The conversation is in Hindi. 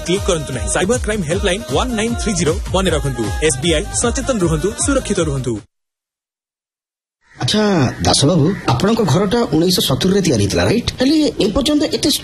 क्लिक करंतु नहीं। साइबर क्राइम हेल्पलाइन 1930 मन रखंतु। SBI सचेतन रुहंतु, सुरक्षित रुहंतु। अच्छा दास बाबू, आपणको घरटा 1970 रे तयारी थिला राइट? हेले ए पर्यंत एते